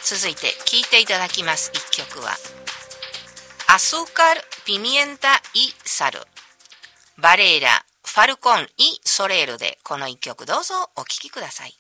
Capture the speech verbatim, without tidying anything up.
続いて聴いていただきます一曲はアスカル・ピミエンタ・イ・サルバレーラ・ファルコン・イ・ソレールでこの一曲どうぞお聴きください。